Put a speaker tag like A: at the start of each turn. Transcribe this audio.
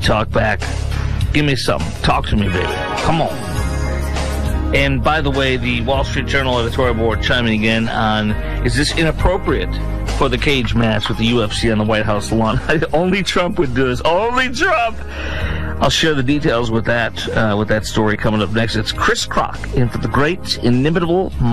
A: talk back. Give me something. Talk to me, baby. Come on. And by the way, the Wall Street Journal editorial board chiming again on, is this inappropriate for the cage match with the UFC on the White House lawn? Only Trump would do this. Only Trump! I'll share the details with that story coming up next. It's Chris Crock in for the great, inimitable